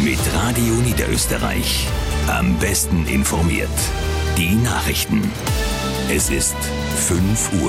Mit Radio Niederösterreich. Am besten informiert. Die Nachrichten. Es ist 5 Uhr.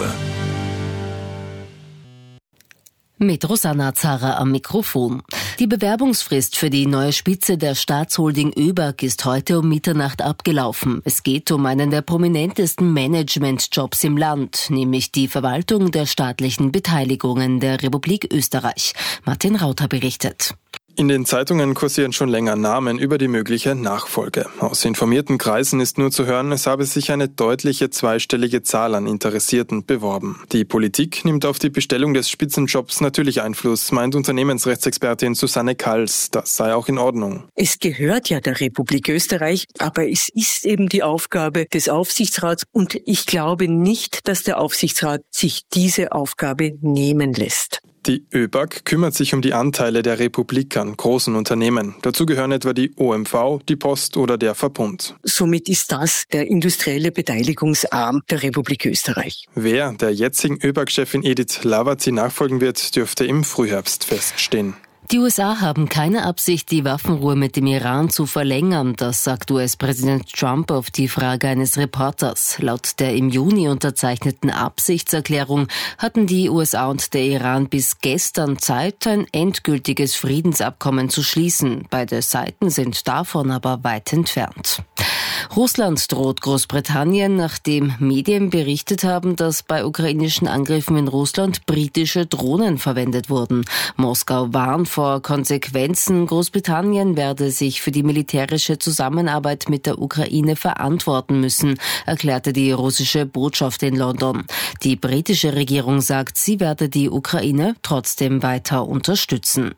Mit Rosanna Zara am Mikrofon. Die Bewerbungsfrist für die neue Spitze der Staatsholding ÖBAG ist heute um Mitternacht abgelaufen. Es geht um einen der prominentesten Managementjobs im Land, nämlich die Verwaltung der staatlichen Beteiligungen der Republik Österreich. Martin Rauter berichtet. In den Zeitungen kursieren schon länger Namen über die mögliche Nachfolge. Aus informierten Kreisen ist nur zu hören, es habe sich eine deutliche zweistellige Zahl an Interessierten beworben. Die Politik nimmt auf die Bestellung des Spitzenjobs natürlich Einfluss, meint Unternehmensrechtsexpertin Susanne Kals. Das sei auch in Ordnung. Es gehört ja der Republik Österreich, aber es ist eben die Aufgabe des Aufsichtsrats und ich glaube nicht, dass der Aufsichtsrat sich diese Aufgabe nehmen lässt. Die ÖBAG kümmert sich um die Anteile der Republik an großen Unternehmen. Dazu gehören etwa die OMV, die Post oder der Verbund. Somit ist das der industrielle Beteiligungsarm der Republik Österreich. Wer der jetzigen ÖBAG-Chefin Edith Lavazi nachfolgen wird, dürfte im Frühherbst feststehen. Die USA haben keine Absicht, die Waffenruhe mit dem Iran zu verlängern, das sagt US-Präsident Trump auf die Frage eines Reporters. Laut der im Juni unterzeichneten Absichtserklärung hatten die USA und der Iran bis gestern Zeit, ein endgültiges Friedensabkommen zu schließen. Beide Seiten sind davon aber weit entfernt. Russland droht Großbritannien, nachdem Medien berichtet haben, dass bei ukrainischen Angriffen in Russland britische Drohnen verwendet wurden. Moskau warnt vor Konsequenzen. Großbritannien werde sich für die militärische Zusammenarbeit mit der Ukraine verantworten müssen, erklärte die russische Botschaft in London. Die britische Regierung sagt, sie werde die Ukraine trotzdem weiter unterstützen.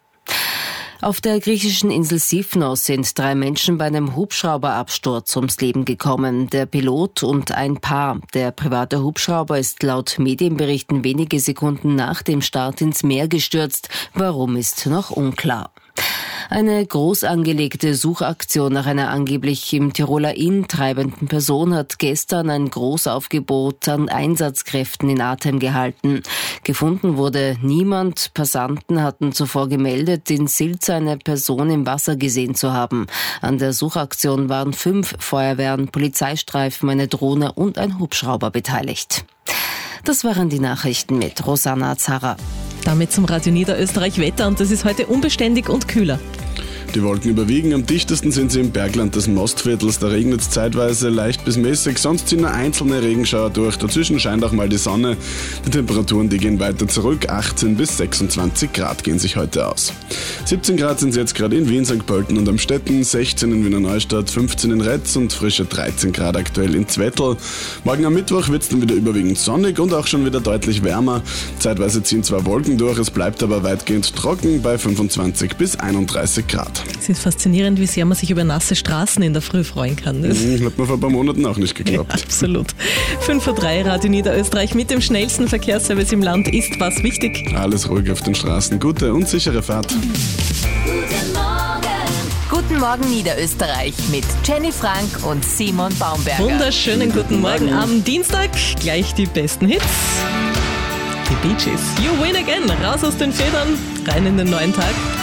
Auf der griechischen Insel Sifnos sind 3 Menschen bei einem Hubschrauberabsturz ums Leben gekommen. Der Pilot und ein Paar. Der private Hubschrauber ist laut Medienberichten wenige Sekunden nach dem Start ins Meer gestürzt. Warum ist noch unklar. Eine groß angelegte Suchaktion nach einer angeblich im Tiroler Inn treibenden Person hat gestern ein Großaufgebot an Einsatzkräften in Atem gehalten. Gefunden wurde niemand. Passanten hatten zuvor gemeldet, in Silz eine Person im Wasser gesehen zu haben. An der Suchaktion waren 5 Feuerwehren, Polizeistreifen, eine Drohne und ein Hubschrauber beteiligt. Das waren die Nachrichten mit Rosanna Zara. Damit zum Radio Niederösterreich Wetter und das ist heute unbeständig und kühler. Die Wolken überwiegen, am dichtesten sind sie im Bergland des Mostviertels, da regnet es zeitweise leicht bis mäßig, sonst ziehen nur einzelne Regenschauer durch, dazwischen scheint auch mal die Sonne. Die Temperaturen, die gehen weiter zurück, 18 bis 26 Grad gehen sich heute aus. 17 Grad sind es jetzt gerade in Wien, St. Pölten und Amstetten, 16 in Wiener Neustadt, 15 in Retz und frische 13 Grad aktuell in Zwettl. Morgen am Mittwoch wird es dann wieder überwiegend sonnig und auch schon wieder deutlich wärmer. Zeitweise ziehen zwar Wolken durch, es bleibt aber weitgehend trocken bei 25 bis 31 Grad. Es ist faszinierend, wie sehr man sich über nasse Straßen in der Früh freuen kann. Das hat mir vor ein paar Monaten auch nicht geglaubt. Ja, absolut. 5:03 Radio Niederösterreich mit dem schnellsten Verkehrsservice im Land. Ist was wichtig? Alles ruhig auf den Straßen. Gute und sichere Fahrt. Guten Morgen Niederösterreich mit Jenny Frank und Simon Baumberger. Wunderschönen guten Morgen am Dienstag. Gleich die besten Hits. Die Bee Gees. You win again. Raus aus den Federn, rein in den neuen Tag.